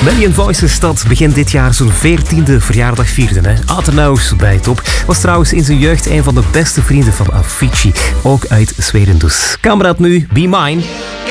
Million Voices dat begin dit jaar zijn 14e verjaardag vierde. Aternaus bij top. Was trouwens in zijn jeugd een van de beste vrienden van Avicii. Ook uit Zweden dus. Kameraad nu, Be Mine.